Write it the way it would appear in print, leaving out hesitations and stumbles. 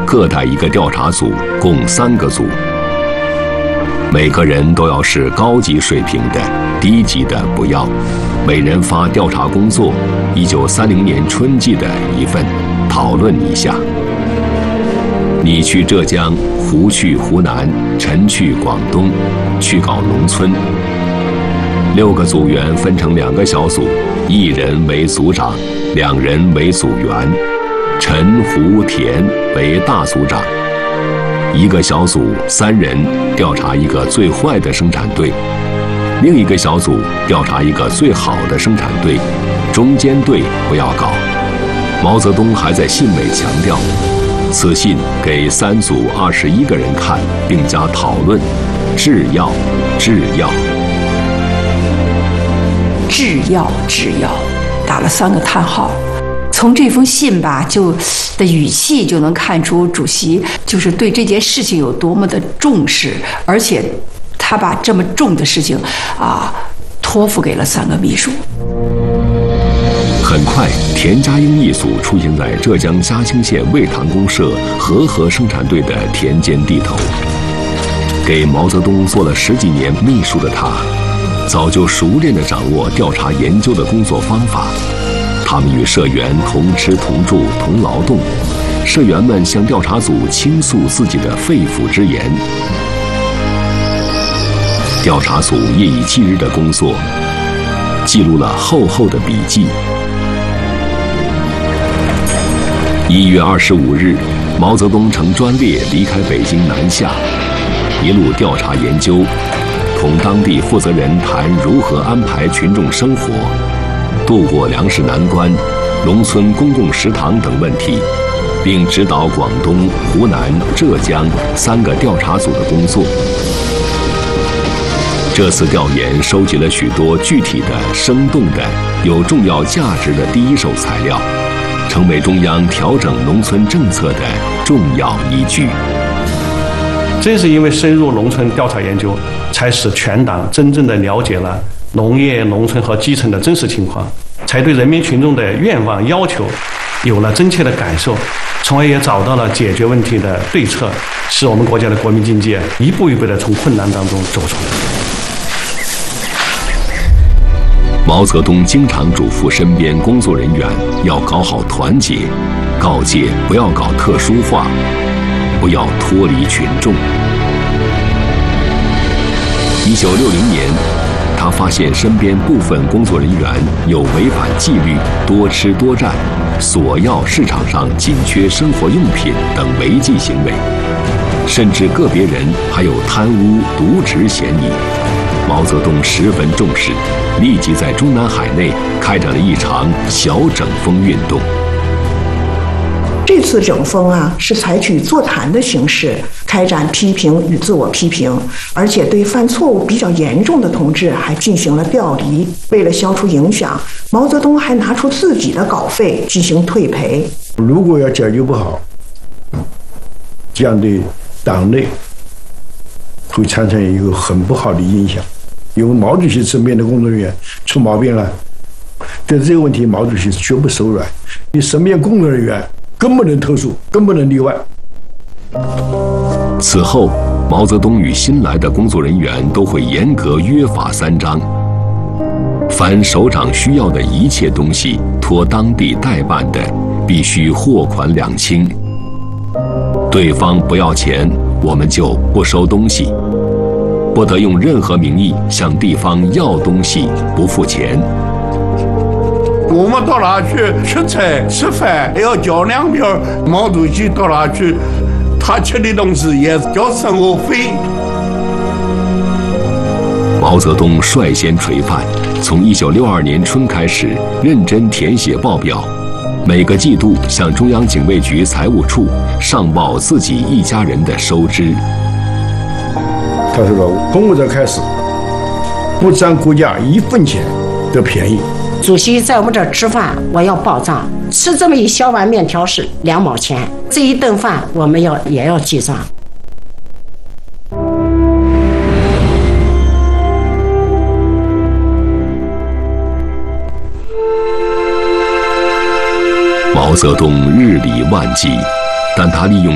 各带一个调查组，共3个组，每个人都要是高级水平的，低级的不要。每人发调查工作，1930年春季的一份，讨论一下。你去浙江，胡去湖南，陈去广东，去搞农村。6个组员分成2个小组，1人为组长，2人为组员，陈、胡、田为大组长。1个小组3人调查一个最坏的生产队，另一个小组调查一个最好的生产队，中间队不要搞。毛泽东还在信里强调，此信给3组21个人看，并加讨论：制药，制药。 制药，制药，打了3个叹号。从这封信吧，的语气就能看出主席就是对这件事情有多么的重视，而且他把这么重的事情托付给了3个秘书。 很快，田家英一组出现在浙江嘉兴县卫塘公社和合生产队的田间地头。给毛泽东做了10几年秘书的他，早就熟练地掌握调查研究的工作方法。他们与社员同吃同住同劳动，社员们向调查组倾诉自己的肺腑之言。调查组夜以继日的工作，记录了厚厚的笔记。1月25日，毛泽东乘专列离开北京南下，一路调查研究，同当地负责人谈如何安排群众生活，渡过粮食难关、农村公共食堂等问题，并指导广东、湖南、浙江3个调查组的工作。这次调研收集了许多具体的、生动的、有重要价值的第一手材料，成为中央调整农村政策的重要依据。 正是因为深入农村调查研究，才使全党真正的了解了农业、农村和基层的真实情况，才对人民群众的愿望要求有了真切的感受，从而也找到了解决问题的对策，使我们国家的国民经济一步一步地从困难当中走出来。 毛泽东经常嘱咐身边工作人员要搞好团结，告诫不要搞特殊化，不要脱离群众。1960年，他发现身边部分工作人员有违反纪律、多吃多占、索要市场上紧缺生活用品等违纪行为，甚至个别人还有贪污渎职嫌疑。毛泽东十分重视，立即在中南海内开展了一场小整风运动。 这次整风是采取座谈的形式开展批评与自我批评，而且对犯错误比较严重的同志还进行了调离。为了消除影响，毛泽东还拿出自己的稿费进行退赔。 如果要解决不好，这样对党内会产生一个很不好的影响。因为毛主席身边的工作人员出毛病了，对这个问题毛主席绝不手软，你身边工作人员更不能投诉，更不能例外。 此后，毛泽东与新来的工作人员都会严格约法3章，凡首长需要的一切东西托当地代办的，必须货款两清。对方不要钱，我们就不收东西。不得用任何名义向地方要东西不付钱。 我们到哪去吃菜吃饭要交粮票，毛主席到哪去他吃的东西也交生活费。 毛泽东率先垂范，从1962年春开始认真填写报表，每个季度向中央警卫局财务处上报自己一家人的收支。 他说公务者开始不占国家1分钱的便宜。 主席在我们这儿吃饭，我要报账，吃这么一小碗面条是2毛钱，这一顿饭我们也要记账。 毛泽东日理万机，但他利用